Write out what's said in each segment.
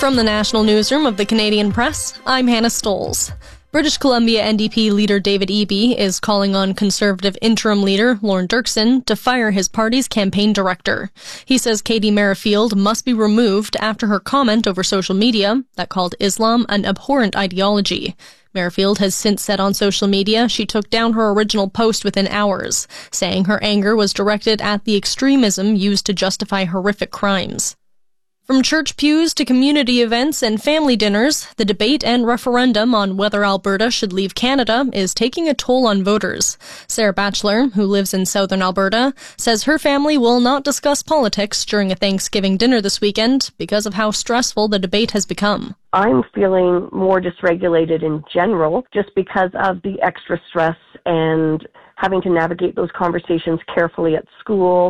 From the National Newsroom of the Canadian Press, I'm Hannah Stoles. British Columbia NDP leader David Eby is calling on Conservative interim leader Lorne Dirksen to fire his party's campaign director. He says Katie Merrifield must be removed after her comment over social media that called Islam an abhorrent ideology. Merrifield has since said on social media she took down her original post within hours, saying her anger was directed at the extremism used to justify horrific crimes. From church pews to community events and family dinners, the debate and referendum on whether Alberta should leave Canada is taking a toll on voters. Sarah Batchelor, who lives in southern Alberta, says her family will not discuss politics during a Thanksgiving dinner this weekend because of how stressful the debate has become. I'm feeling more dysregulated in general just because of the extra stress and having to navigate those conversations carefully at school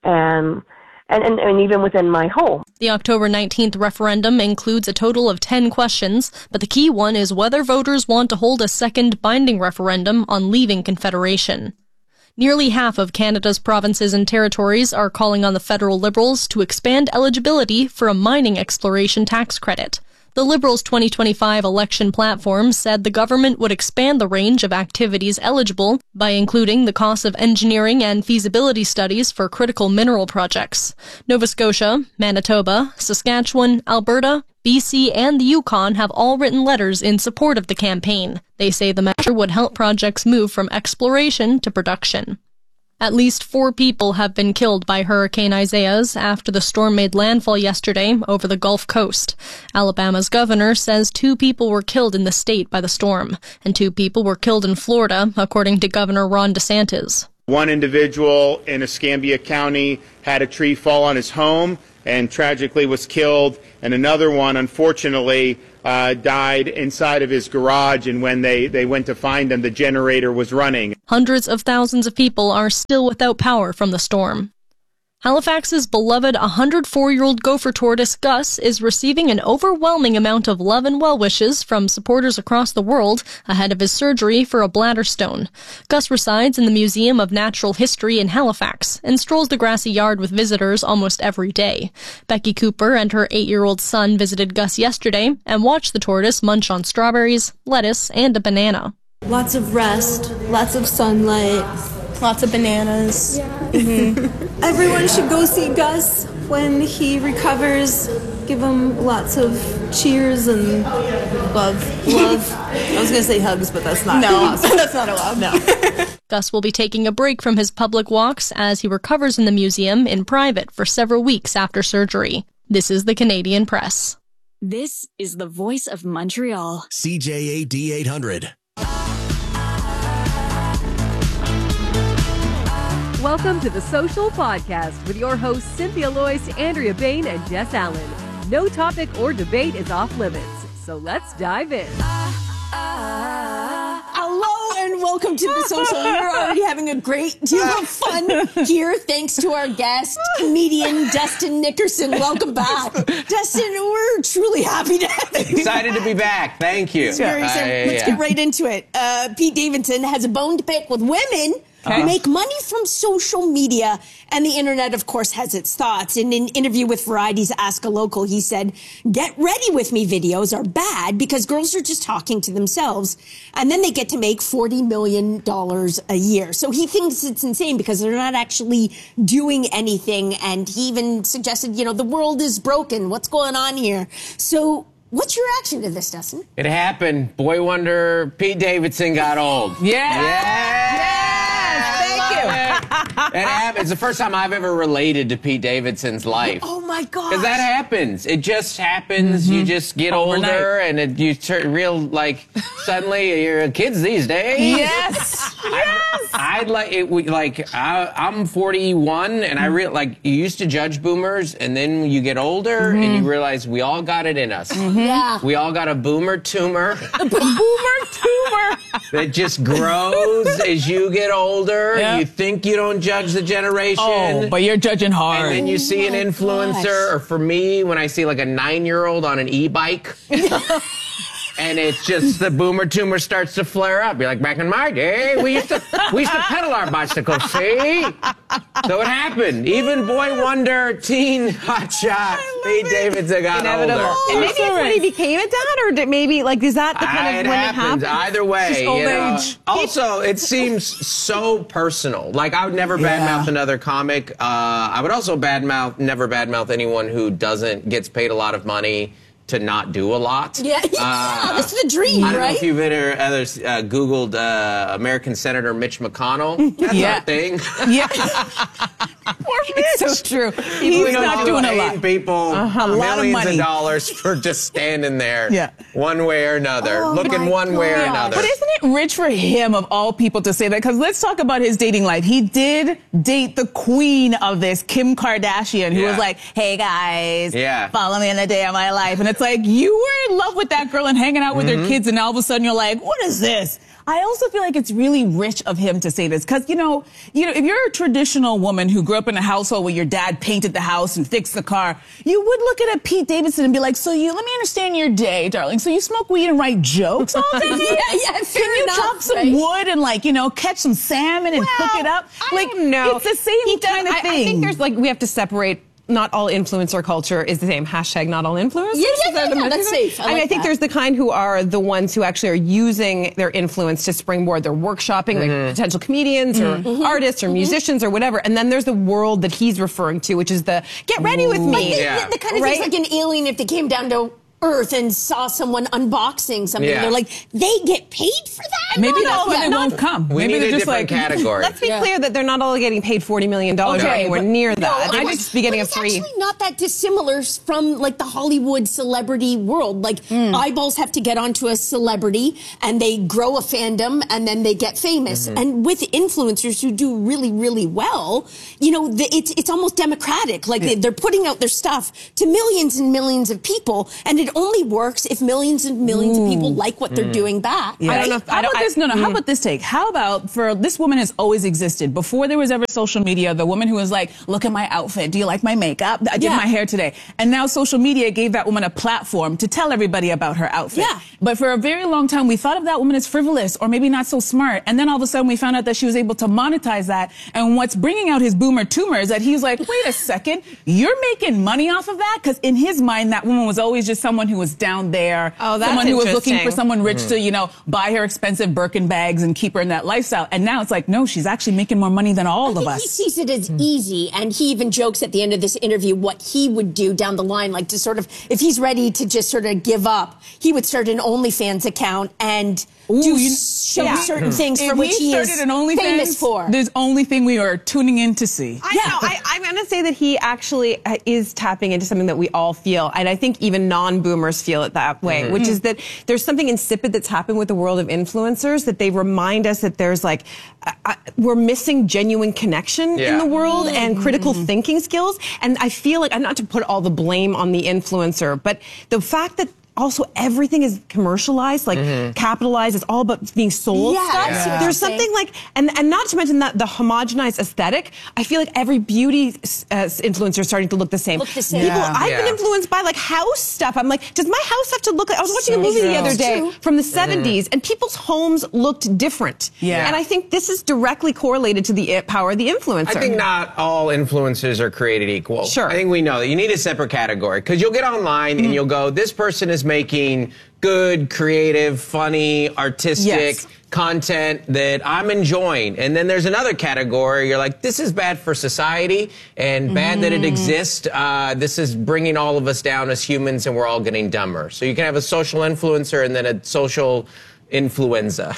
and even within my home. The October 19th referendum includes a total of 10 questions, but the key one is whether voters want to hold a second binding referendum on leaving Confederation. Nearly half of Canada's provinces and territories are calling on the federal Liberals to expand eligibility for a mining exploration tax credit. The Liberals' 2025 election platform said the government would expand the range of activities eligible by including the cost of engineering and feasibility studies for critical mineral projects. Nova Scotia, Manitoba, Saskatchewan, Alberta, BC, and the Yukon have all written letters in support of the campaign. They say the measure would help projects move from exploration to production. At least 4 people have been killed by Hurricane Isaias after the storm made landfall yesterday over the Gulf Coast. Alabama's governor says 2 people were killed in the state by the storm, and 2 people were killed in Florida, according to Governor Ron DeSantis. One individual in Escambia County had a tree fall on his home and tragically was killed, and another one, unfortunately, died inside of his garage, and when they went to find him, the generator was running. Hundreds of thousands of people are still without power from the storm. Halifax's beloved 104-year-old gopher tortoise Gus is receiving an overwhelming amount of love and well wishes from supporters across the world ahead of his surgery for a bladder stone. Gus resides in the Museum of Natural History in Halifax and strolls the grassy yard with visitors almost every day. Becky Cooper and her 8-year-old son visited Gus yesterday and watched the tortoise munch on strawberries, lettuce, and a banana. Lots of rest, lots of sunlight. Lots of bananas. Yeah. Mm-hmm. Everyone should go see Gus when he recovers. Give him lots of cheers and love. I was going to say hugs, but that's not. No, that's not allowed. No. Gus will be taking a break from his public walks as he recovers in the museum in private for several weeks after surgery. This is the Canadian Press. This is the voice of Montreal. CJAD 800. Welcome to the Social Podcast with your hosts Cynthia Loyce, Andrea Bain, and Jess Allen. No topic or debate is off limits, so let's dive in. Hello and welcome to the Social. We're already having a great deal of fun here, thanks to our guest, comedian Dustin Nickerson. Welcome back. Dustin, we're truly happy to have you. Excited to be back. Thank you. Let's get right into it. Pete Davidson has a bone to pick with women who make money from social media, and the internet, of course, has its thoughts. In an interview with Variety's Ask a Local, he said, "Get ready with me videos are bad because girls are just talking to themselves, and then they get to make $40 million a year." So he thinks it's insane because they're not actually doing anything, and he even suggested, the world is broken. What's going on here? So what's your reaction to this, Dustin? It happened. Boy wonder Pete Davidson got old. It happens. It's the first time I've ever related to Pete Davidson's life. Oh my God! Because that happens. It just happens. Mm-hmm. You just get older, and you turn real suddenly you're kids these days. Yes. I'd like it. I'm 41, and I you used to judge boomers, and then you get older, and you realize we all got it in us. Mm-hmm. Yeah. We all got a boomer tumor. A boomer tumor that just grows as you get older. Yep. You think you don't judge the generation, but you're judging hard. And then you see an influencer, or for me, when I see a 9-year-old on an e-bike. and it's just the boomer tumor starts to flare up. You're like, back in my day, we used to pedal our bicycles, see? So it happened. Even boy wonder, teen hotshot, Pete Davidson got older. And maybe it's when he became a dad, or maybe, like, is that the kind of when it happens? Either way, old age. Also, it seems so personal. Like, I would never badmouth another comic. I would also never badmouth anyone who gets paid a lot of money to not do a lot. Yeah, that's the dream, I don't know right? if you've Googled American Senator Mitch McConnell. That's our thing. Yeah. Poor Mitch. It's so true. He's not doing a lot. People millions of dollars for just standing there one way or another, looking one way or another. But isn't it rich for him, of all people, to say that? Because let's talk about his dating life. He did date the queen of this, Kim Kardashian, who was like, hey, guys, follow me in the day of my life. And it's like, you were in love with that girl and hanging out with her kids, and all of a sudden you're like, what is this? I also feel like it's really rich of him to say this, because, you know, if you're a traditional woman who grew up in a household where your dad painted the house and fixed the car, you would look at a Pete Davidson and be like, let me understand your day, darling. So you smoke weed and write jokes all day? Can you chop some wood and, like, you know, catch some salmon and cook it up? Like, I don't know. It's the same kind of thing. I think there's, like, we have to separate. Not all influencer culture is the same. Hashtag not all influencers. Yeah, that's safe. I think there's the kind who are the ones who actually are using their influence to springboard their workshopping, like potential comedians or artists or musicians or whatever. And then there's the world that he's referring to, which is the get ready with me. The kind of things like an alien if they came down to Earth and saw someone unboxing something. They're like, they get paid for that? Maybe that's why they won't come. We Maybe need they're a just different like, category. Let's be clear that they're not all getting paid $40 million or anywhere near that. They might just be getting a free. It's actually not that dissimilar from, like, the Hollywood celebrity world. Like, eyeballs have to get onto a celebrity, and they grow a fandom, and then they get famous. And with influencers who do really, really well, you know, it's almost democratic. Like, they're putting out their stuff to millions and millions of people, and it only works if millions and millions of people like what they're doing back. Yeah. Right? I don't know if, how about this? No. How about this take? How about for this woman has always existed before there was ever social media? The woman who was like, "Look at my outfit. Do you like my makeup? I did my hair today." And now social media gave that woman a platform to tell everybody about her outfit. Yeah. But for a very long time, we thought of that woman as frivolous or maybe not so smart. And then all of a sudden, we found out that she was able to monetize that. And what's bringing out his boomer tumor is that he's like, "Wait a second, you're making money off of that?" Because in his mind, that woman was always just someone who was down there. Someone who was looking for someone rich to, you know, buy her expensive Birkin bags and keep her in that lifestyle. And now it's like, no, she's actually making more money than all of us. He sees it as easy, and he even jokes at the end of this interview what he would do down the line, like to sort of, if he's ready to just sort of give up, he would start an OnlyFans account and show certain things for which he is famous for. There's only thing we are tuning in to see. I'm going to say that he actually is tapping into something that we all feel, and I think even non-boomers feel it that way, which is that there's something insipid that's happened with the world of influencers, that they remind us that there's like, we're missing genuine connection in the world and critical thinking skills. And I feel like, not to put all the blame on the influencer, but the fact that also everything is commercialized, like capitalized. It's all about being sold stuff. There's something like, and not to mention that the homogenized aesthetic. I feel like every beauty influencer is starting to look the same. I've been influenced by like house stuff. I'm like, does my house have to look like? I was watching a movie the other day from the 70s, and people's homes looked different. And I think this is directly correlated to the power of the influencer. I think not all influencers are created equal. I think we know that you need a separate category, because you'll get online and you'll go, this person is making good, creative, funny, artistic content that I'm enjoying. And then there's another category. You're like, this is bad for society and bad that it exists. This is bringing all of us down as humans, and we're all getting dumber. So you can have a social influencer and then a social influenza.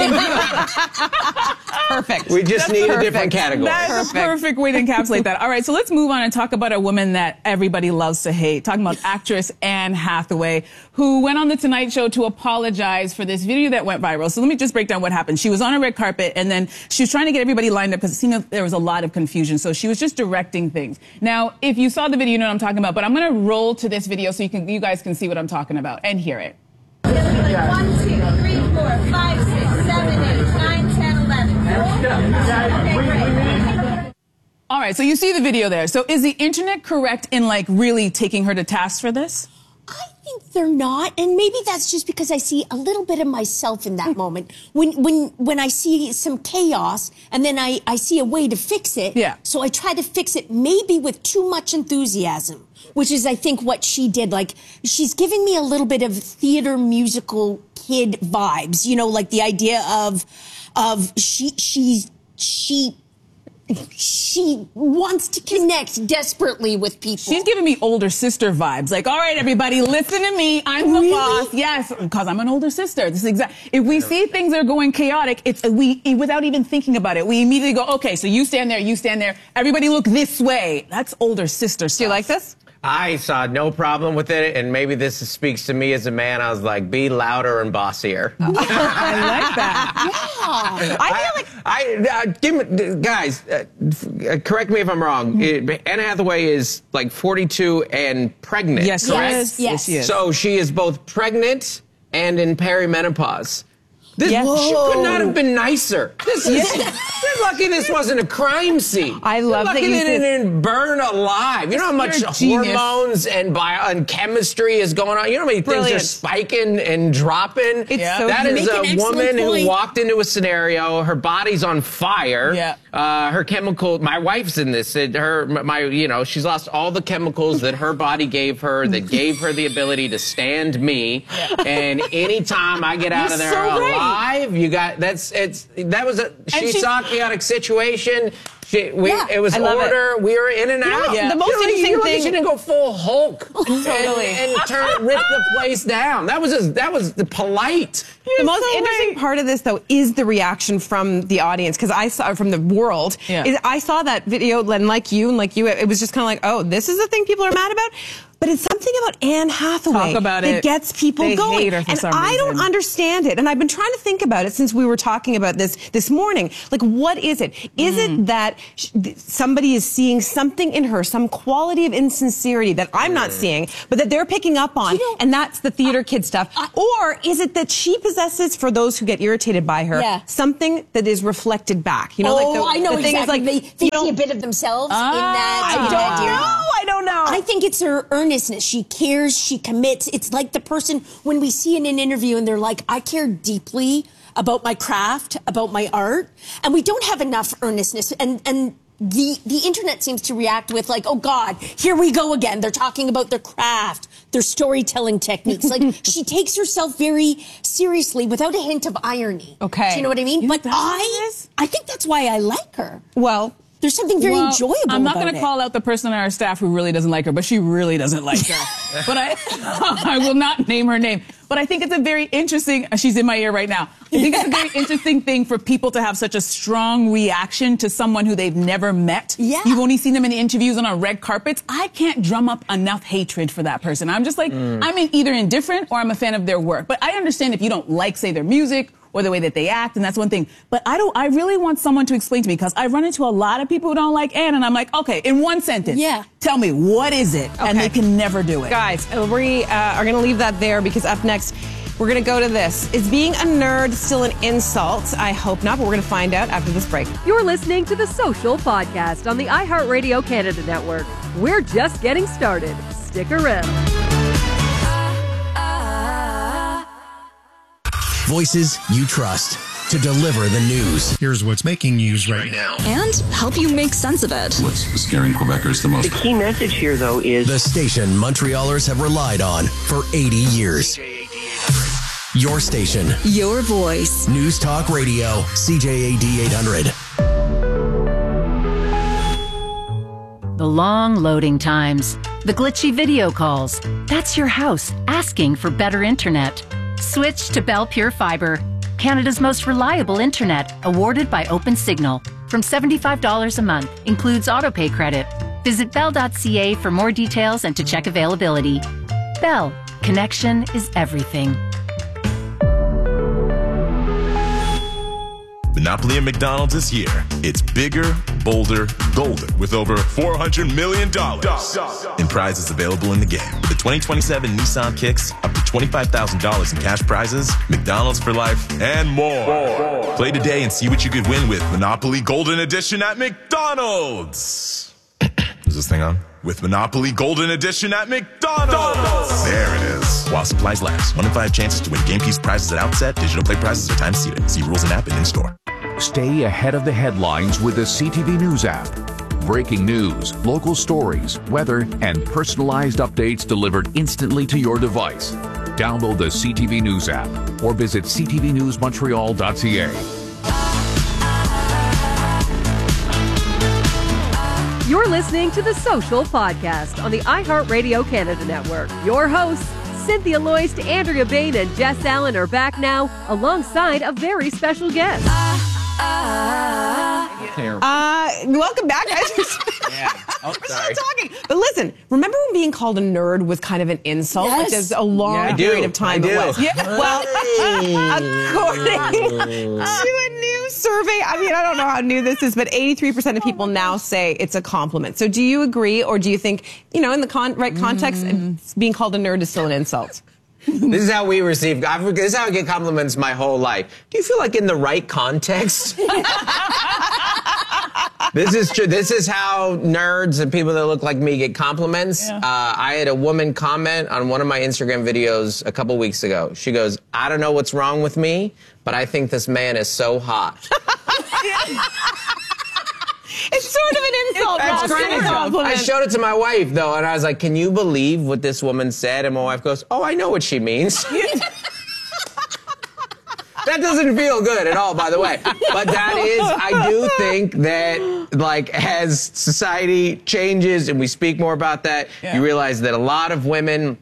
Perfect. We just need a different category. That's a perfect way to encapsulate that. All right, so let's move on and talk about a woman that everybody loves to hate. Talking about actress Anne Hathaway, who went on The Tonight Show to apologize for this video that went viral. So let me just break down what happened. She was on a red carpet, and then she was trying to get everybody lined up because it seemed like there was a lot of confusion. So she was just directing things. Now, if you saw the video, you know what I'm talking about, but I'm going to roll to this video so you guys can see what I'm talking about and hear it. 1, 2, 3, 4, 5, 6, 7, 8, 9, 10, 11. Okay, great. All right, so you see the video there. So is the internet correct in like really taking her to task for this? I think they're not, and maybe that's just because I see a little bit of myself in that moment. When I see some chaos, and then I see a way to fix it. Yeah. So I try to fix it, maybe with too much enthusiasm, which is, I think, what she did. Like, she's giving me a little bit of theater musical kid vibes. You know, like the idea of she wants to connect desperately with people. She's giving me older sister vibes. Like, all right, everybody, listen to me. I'm the boss. Yes, because I'm an older sister. This is exact. If we see things are going chaotic, without even thinking about it, we immediately go, okay, so you stand there. Everybody look this way. That's older sister stuff. Do you like this? I saw no problem with it, and maybe this speaks to me as a man. I was like, be louder and bossier. I like that. Yeah. I feel like... guys, correct me if I'm wrong. Anne Hathaway is like 42 and pregnant. Yes, yes, she is. So she is both pregnant and in perimenopause. She could not have been nicer. You're lucky this wasn't a crime scene. I love that you didn't burn alive. You know how much hormones and chemistry is going on? You know how many things are spiking and dropping? That is a woman who walked into a scenario. Her body's on fire. Yeah. Her chemical. My wife's in this. She's lost all the chemicals that her body gave her that gave her the ability to stand me. Yeah. And anytime I get out of there alive. You got she saw a chaotic situation. It was order. We were in and out. The most interesting thing. She didn't go full Hulk and rip the place down. That was polite. The most interesting part of this, though, is the reaction from the audience, because I saw from the world. Yeah. I saw that video, and like you, it was just kind of like, oh, this is the thing people are mad about. But it's something about Anne Hathaway that gets people going. Hate her for some reason. I don't understand it. And I've been trying to think about it since we were talking about this morning. Like, what is it? Is it that somebody is seeing something in her, some quality of insincerity that I'm not seeing, but that they're picking up on, and that's the theater kid stuff? Or is it that she possesses, for those who get irritated by her, something that is reflected back? You know, I know exactly. They see a bit of themselves in that. I don't know. I think it's her earnestness. She cares, she commits. It's like the person when we see in an interview and they're like, I care deeply about my craft, about my art, and we don't have enough earnestness. And the internet seems to react with like, oh God, here we go again. They're talking about their craft, their storytelling techniques. Like, she takes herself very seriously without a hint of irony. Okay. Do you know what I mean? But I think that's why I like her. Well, there's something very enjoyable about it. I'm not going to call out the person on our staff who really doesn't like her, but she really doesn't like her. But I will not name her name. But I think it's a very interesting, she's in my ear right now. I think it's a very interesting thing for people to have such a strong reaction to someone who they've never met. Yeah. You've only seen them in interviews and on red carpets. I can't drum up enough hatred for that person. I'm just like, I'm either indifferent or I'm a fan of their work. But I understand if you don't like, say, their music or the way that they act, and that's one thing. But I really want someone to explain to me, because I run into a lot of people who don't like Anne, and I'm like, okay, in one sentence, tell me, what is it? Okay. And they can never do it. Guys, we are going to leave that there, because up next, we're going to go to this. Is being a nerd still an insult? I hope not, but we're going to find out after this break. You're listening to The Social Podcast on the iHeartRadio Canada Network. We're just getting started. Stick around. Voices you trust to deliver the news. Here's what's making news right now. And help you make sense of it. What's scaring Quebecers the most? The key message here, though, is the station Montrealers have relied on for 80 years. Your station. Your voice. News Talk Radio, CJAD 800. The long loading times. The glitchy video calls. That's your house asking for better internet. Switch to Bell Pure Fiber, Canada's most reliable internet, awarded by OpenSignal. From $75 a month, includes autopay credit. Visit bell.ca for more details and to check availability. Bell, connection is everything. Monopoly at McDonald's is here. It's bigger, bolder, golden, with over $400 million in prizes available in the game. With the 2027 Nissan Kicks, up to $25,000 in cash prizes, McDonald's for life, and more. Play today and see what you could win with Monopoly Golden Edition at McDonald's. Is this thing on? With Monopoly Golden Edition at McDonald's. There it is. while supplies last. 1 in 5 chances to win game piece prizes at Outset. Digital play prizes are time seated. See rules and app and in-store. Stay ahead of the headlines with the CTV News app. Breaking news, local stories, weather, and personalized updates delivered instantly to your device. Download the CTV News app or visit ctvnewsmontreal.ca. You're listening to The Social Podcast on the iHeartRadio Canada Network. Your hosts, Cynthia Loyst, Andrea Bain, and Jess Allen are back now alongside a very special guest. Welcome back, guys. We're still talking. But listen, remember when being called a nerd was kind of an insult? Yes. Like there's a long period of time it was. Yeah. Well, according to a new survey, I mean, I don't know how new this is, but 83% of people now say it's a compliment. So do you agree, or do you think, in the right context, being called a nerd is still an insult? This is how we receive. This is how I get compliments my whole life. Do you feel like in the right context? This is true. This is how nerds and people that look like me get compliments. Yeah. I had a woman comment on one of my Instagram videos a couple weeks ago. She goes, "I don't know what's wrong with me, but I think this man is so hot." It's sort of an insult. That's great. I showed it to my wife, though, and I was like, "Can you believe what this woman said?" And my wife goes, "Oh, I know what she means." That doesn't feel good at all, by the way. But that is, I do think that, as society changes and we speak more about that, you realize that a lot of women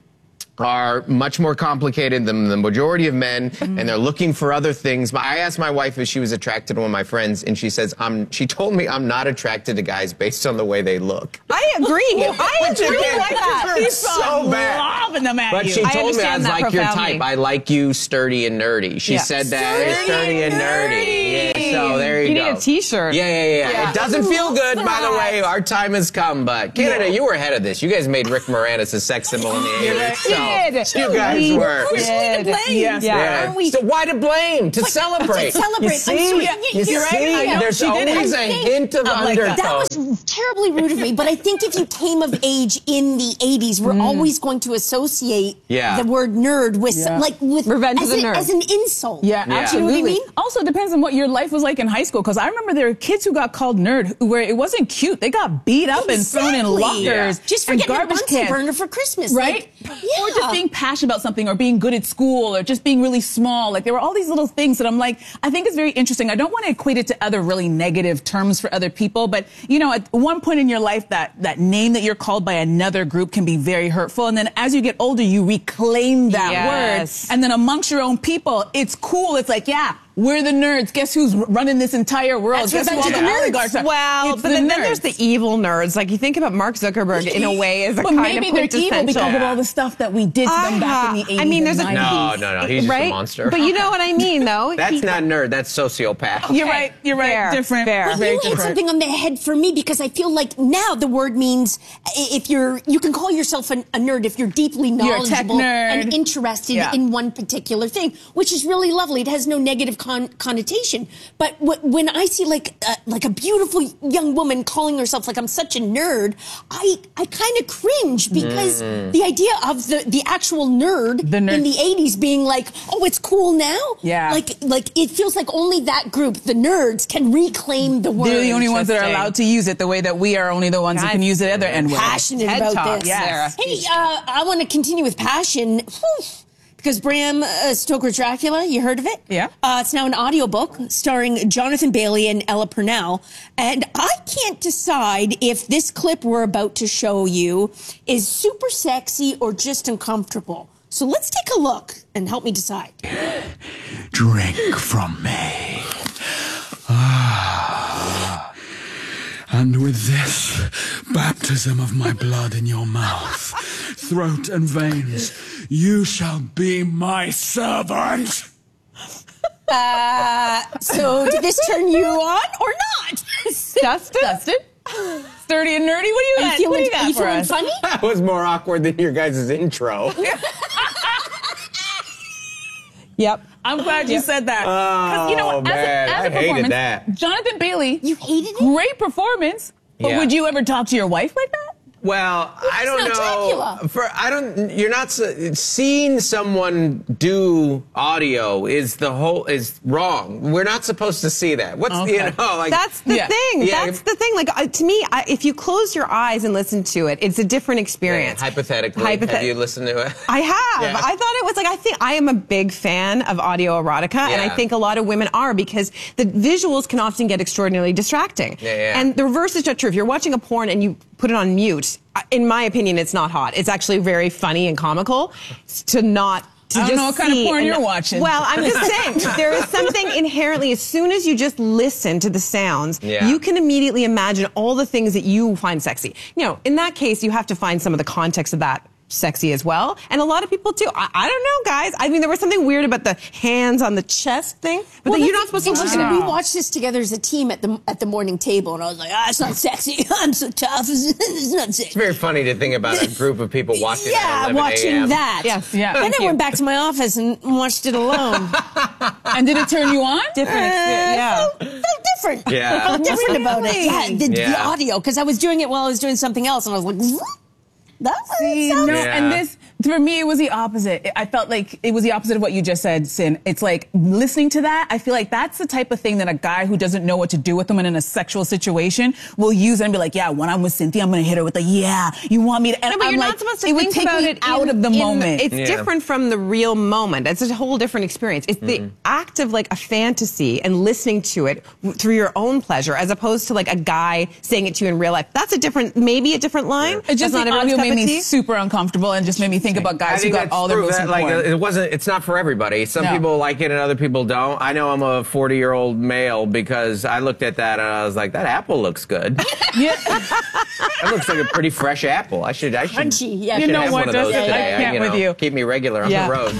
are much more complicated than the majority of men, and they're looking for other things. But I asked my wife if she was attracted to one of my friends, and she says, she told me I'm not attracted to guys based on the way they look. I agree. I agree like that. He's so bad. Lobbing them at But you. she told me I was like your profoundly. type. I like you sturdy and nerdy. She said that. Sturdy and nerdy. Yeah, so there you go. You need a t-shirt. Yeah. It doesn't feel good, by the way. Our time has come, but Canada, you were ahead of this. You guys made Rick Moranis a sex symbol in the 80s. So you guys were. We're to blame. Yes. Aren't we? So why to blame? To celebrate. To celebrate. You see? You see? There's always a hint of undertone. That was terribly rude of me, but I think if you came of age in the 80s, we're always going to associate the word nerd with Revenge of the Nerd. as an insult. Yeah, absolutely. You know what I mean? Also, it depends on what your life was like in high school, because I remember there were kids who got called nerd where it wasn't cute. They got beat up and thrown in lockers just for and getting a garbage Bunsen cans. burner for Christmas. Right? Or just being passionate about something, or being good at school, or just being really small. Like, there were all these little things that I'm like, I think it's very interesting. I don't want to equate it to other really negative terms for other people, but, at one point in your life, that name that you're called by another group can be very hurtful. And then as you get older, you reclaim that word. And then amongst your own people, it's cool. It's like, we're the nerds. Guess who's running this entire world? That's Guess who all the oligarchs are? Well, but then there's the evil nerds. Like, you think about Mark Zuckerberg in a way as a kind of maybe they're evil because of all the stuff that we did to them back in the 80s. I mean, there's and 90s. No. He's just a monster. But you know what I mean, though. That's not nerd. That's sociopath. You're right. Fair. Different. Fair. Well, you hit something on the head for me, because I feel like now the word means if you can call yourself a nerd if you're deeply knowledgeable and interested in one particular thing, which is really lovely. It has no negative connotation. But when I see like a beautiful young woman calling herself like I'm such a nerd, I kind of cringe, because the idea of the actual nerd in the 80s being like, oh, it's cool now. Yeah. Like it feels like only that group, the nerds, can reclaim the word. They're the only ones that are allowed to use it, the way that we are only the ones who can use the other N-word. Passionate about this. Yes. Hey, I want to continue with passion. Because Bram Stoker Dracula, you heard of it? Yeah. It's now an audiobook starring Jonathan Bailey and Ella Purnell. And I can't decide if this clip we're about to show you is super sexy or just uncomfortable. So let's take a look and help me decide. Drink from me. And with this baptism of my blood in your mouth, throat and veins, you shall be my servant. So did this turn you on or not? Dustin? Sturdy and nerdy? What do you got? Are you feeling funny? That was more awkward than your guys' intro. Yep. I'm glad you said that. Oh, you know what? man. As a I hated performance, that. Jonathan Bailey. You hated it? Great performance. But would you ever talk to your wife like that? Well, I don't know. You're not seeing someone do audio is wrong. We're not supposed to see that. That's the thing. Yeah. That's the thing. Like to me, if you close your eyes and listen to it, it's a different experience. Yeah, hypothetically, have you listened to it? I have. Yeah. I thought it was I think I am a big fan of audio erotica, and I think a lot of women are because the visuals can often get extraordinarily distracting. Yeah. And the reverse is not true. If you're watching a porn and you put it on mute, in my opinion, it's not hot. It's actually very funny and comical to not. I don't know what kind of porn you're watching. Well, I'm just saying, there is something inherently, as soon as you just listen to the sounds, you can immediately imagine all the things that you find sexy. In that case, you have to find some of the context of that sexy as well. And a lot of people do. I don't know, guys. I mean, there was something weird about the hands on the chest thing, but you're not supposed to look at it. We watched this together as a team at the morning table, and I was like, it's not sexy. I'm so tough. It's not sexy. It's very funny to think about a group of people watching at 11 watching a.m. that. Yes. Yeah. Then I went back to my office and watched it alone. And did it turn you on? Different experience. Felt different. Yeah. Felt different about it. The audio, because I was doing it while I was doing something else, and I was like, and this, for me, it was the opposite. I felt like it was the opposite of what you just said, Sin. It's like, listening to that, I feel like that's the type of thing that a guy who doesn't know what to do with them in a sexual situation will use and be like, when I'm with Cynthia, I'm going to hit her with you want me to... And but I'm you're like, not supposed to it would think take about me it out of the moment. It's different from the real moment. It's a whole different experience. It's the act of a fantasy and listening to it through your own pleasure, as opposed to a guy saying it to you in real life. That's maybe a different line. It just, the audio made me super uncomfortable and just made me think about guys who got all their moves from porn. It's not for everybody. Some people like it and other people don't. I know I'm a 40-year-old male because I looked at that and I was like, that apple looks good. That looks like a pretty fresh apple. I should crunchy. Yeah. You know what? One of those today. I can't with you. Keep me regular on the road.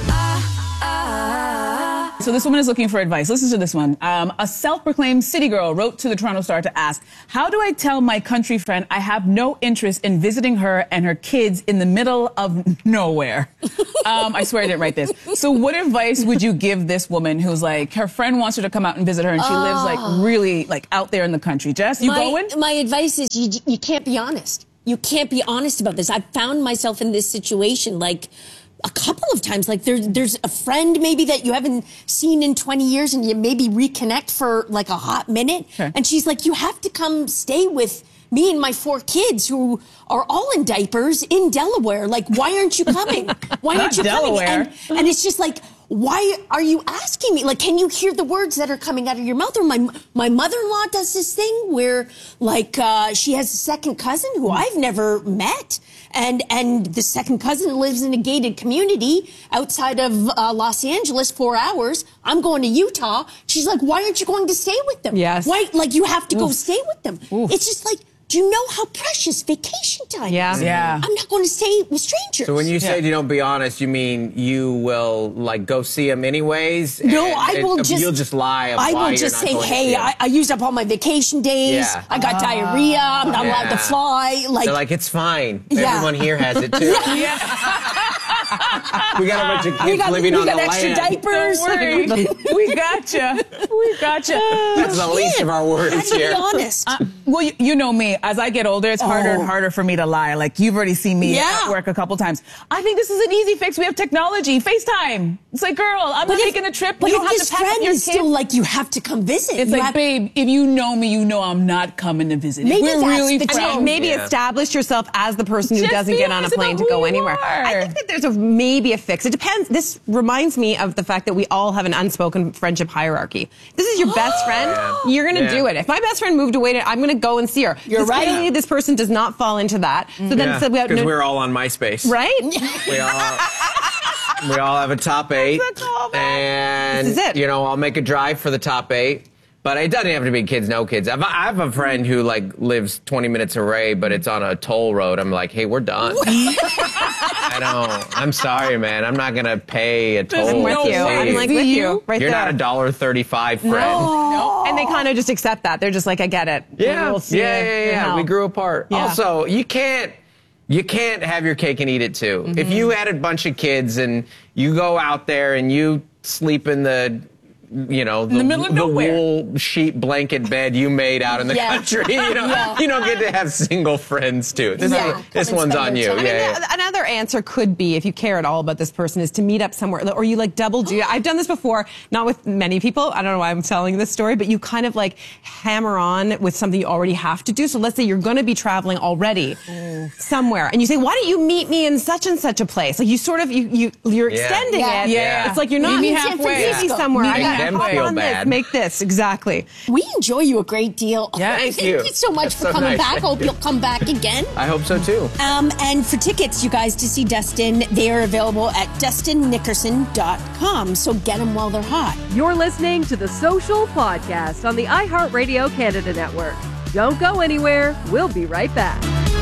So this woman is looking for advice. Listen to this one. A self-proclaimed city girl wrote to the Toronto Star to ask, how do I tell my country friend I have no interest in visiting her and her kids in the middle of nowhere? I swear I didn't write this. So what advice would you give this woman who's her friend wants her to come out and visit her and she lives really out there in the country? Jess, you going? My advice is you can't be honest. You can't be honest about this. I've found myself in this situation a couple of times. There's a friend maybe that you haven't seen in 20 years and you maybe reconnect for a hot minute. Okay. And she's like, you have to come stay with me and my 4 kids who are all in diapers in Delaware. Why aren't you coming? Why aren't you Delaware. coming? And it's just why are you asking me? Can you hear the words that are coming out of your mouth? Or my mother-in-law does this thing where she has a second cousin who I've never met. And the second cousin lives in a gated community outside of Los Angeles, 4 hours. I'm going to Utah. She's like, why aren't you going to stay with them? Yes. Why? You have to go stay with them. It's just do you know how precious vacation time is? Yeah. I'm not going to stay with strangers. So when you say you don't be honest, you mean you will go see them anyways? No, I will just... You'll just lie. I will just say, hey, I used up all my vacation days. Yeah. I got diarrhea. I'm not allowed to fly. They're it's fine. Everyone here has it too. We got a bunch of kids living on the land. We got extra diapers. Don't worry. We gotcha. That's the least of our worries here. Be honest. Well, you know me. As I get older, it's harder and harder for me to lie. You've already seen me at work a couple times. I think this is an easy fix. We have technology. FaceTime. It's girl, I'm not taking a trip. But you don't have to pack up your is still you have to come visit. It's babe, if you know me, you know I'm not coming to visit. Maybe we're really friends. Maybe establish yourself as the person who doesn't get on a plane to go anywhere. I think that there's maybe a fix. It depends. This reminds me of the fact that we all have an unspoken friendship hierarchy. This is your best friend. You're going to do it. If my best friend moved away, I'm going to go and see her. You're right. Clearly, this person does not fall into that. So then because we're all on MySpace. Right? We all have a top 8. And, this is it. I'll make a drive for the top 8. But it doesn't have to be kids, no kids. I have a friend who lives 20 minutes away, but it's on a toll road. I'm like, hey, we're done. I'm sorry, man. I'm not going to pay a toll. I'm with you. I'm with you. Right You're there. not a $1.35 friend. No. And they kind of just accept that. They're just I get it. Yeah. We grew apart. Yeah. Also, you can't have your cake and eat it too. If you had a bunch of kids and you go out there and you sleep in the the middle of nowhere. wool sheet blanket bed you made out in the country. You don't get to have single friends too. This one's on you. Another answer could be, if you care at all about this person, is to meet up somewhere, or you like double do. I've done this before, not with many people. I don't know why I'm telling this story, but you kind of like hammer on with something you already have to do. So let's say you're going to be traveling already somewhere, and you say, "Why don't you meet me in such and such a place?" Like you sort of you're extending it. Yeah. It's like you're not Meet me halfway somewhere. I got to hop on this, make this exactly. We enjoy you a great deal. Thank you so much for coming back. Hope you'll come back again. I hope so too. And for tickets, you guys, to see Dustin, they are available at DustinNickerson.com. So get them while they're hot. You're listening to The Social Podcast on the iHeartRadio Canada Network. Don't go anywhere. We'll be right back.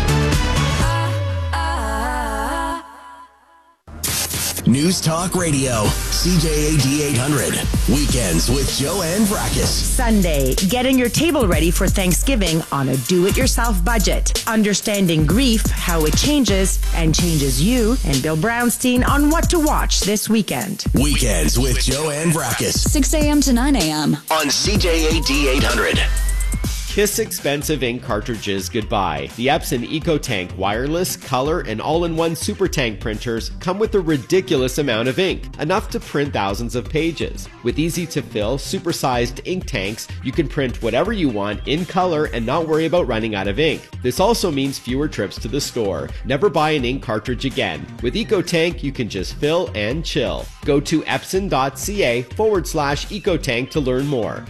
News Talk Radio, CJAD 800. Weekends with Joanne Brakes. Sunday, getting your table ready for Thanksgiving on a do-it-yourself budget. Understanding grief, how it changes, and changes you, and Bill Brownstein on what to watch this weekend. Weekends with Joanne Brakes. 6 a.m. to 9 a.m. on CJAD 800. Kiss expensive ink cartridges goodbye. The Epson EcoTank wireless, color, and all-in-one super tank printers come with a ridiculous amount of ink, enough to print thousands of pages. With easy-to-fill, super-sized ink tanks, you can print whatever you want in color and not worry about running out of ink. This also means fewer trips to the store. Never buy an ink cartridge again. With EcoTank, you can just fill and chill. Go to epson.ca/EcoTank to learn more.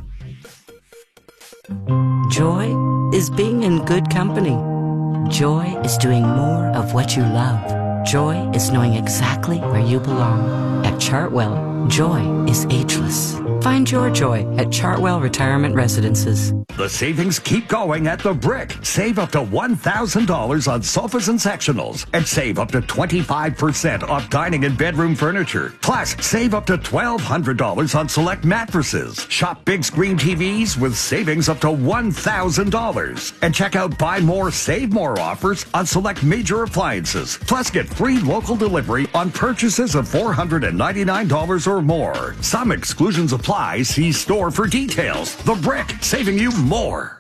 Joy is being in good company. Joy is doing more of what you love. Joy is knowing exactly where you belong. At Chartwell, joy is ageless. Find your joy at Chartwell Retirement Residences. The savings keep going at The Brick. Save up to $1,000 on sofas and sectionals, and save up to 25% off dining and bedroom furniture. Plus, save up to $1,200 on select mattresses. Shop big screen TVs with savings up to $1,000. And check out Buy More, Save More offers on select major appliances. Plus, get free local delivery on purchases of $499 or more. Some exclusions apply. See store for details. The Brick, saving you more.